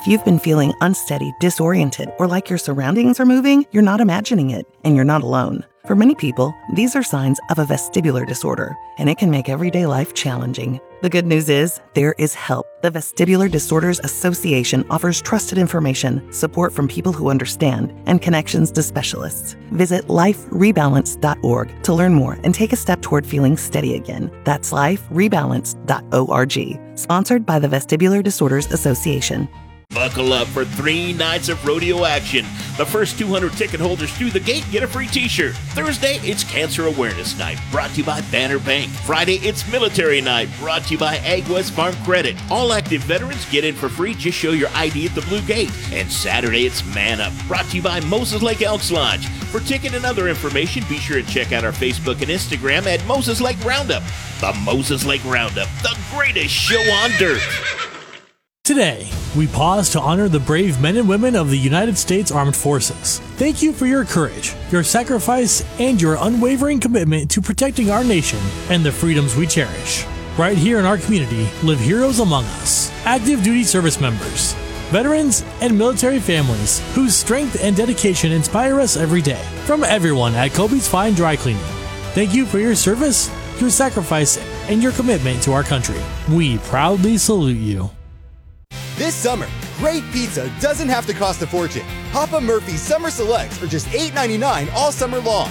If you've been feeling unsteady, disoriented, or like your surroundings are moving, you're not imagining it, and you're not alone. For many people, these are signs of a vestibular disorder, and it can make everyday life challenging. The good news is, there is help. The Vestibular Disorders Association offers trusted information, support from people who understand, and connections to specialists. Visit liferebalance.org to learn more and take a step toward feeling steady again. That's liferebalance.org. Sponsored by the Vestibular Disorders Association. Buckle up for 3 nights of rodeo action. The first 200 ticket holders through the gate get a free t-shirt. Thursday, it's Cancer Awareness Night, brought to you by Banner Bank. Friday, it's Military Night, brought to you by Ag West Farm Credit. All active veterans get in for free. Just show your ID at the Blue Gate. And Saturday, it's Man Up, brought to you by Moses Lake Elks Lodge. For ticket and other information, be sure to check out our Facebook and Instagram at Moses Lake Roundup. The Moses Lake Roundup, the greatest show on dirt. Today, we pause to honor the brave men and women of the United States Armed Forces. Thank you for your courage, your sacrifice, and your unwavering commitment to protecting our nation and the freedoms we cherish. Right here in our community live heroes among us, active duty service members, veterans, and military families whose strength and dedication inspire us every day. From everyone at Kobe's Fine Dry Cleaning, thank you for your service, your sacrifice, and your commitment to our country. We proudly salute you. This summer, great pizza doesn't have to cost a fortune. Papa Murphy's Summer Selects are just $8.99 all summer long.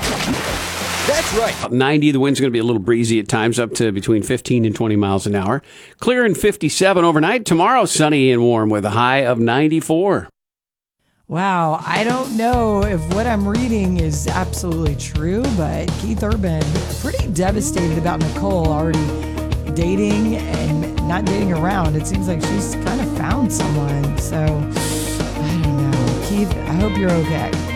That's right. 90, the wind's going to be a little breezy at times, up to between 15 and 20 miles an hour. Clear and 57 overnight. Tomorrow, sunny and warm with a high of 94. Wow, I don't know if what I'm reading is absolutely true, but Keith Urban pretty devastated about Nicole already dating and not dating around. It seems like she's kind of found someone. So, I don't know. Keith, I hope you're okay.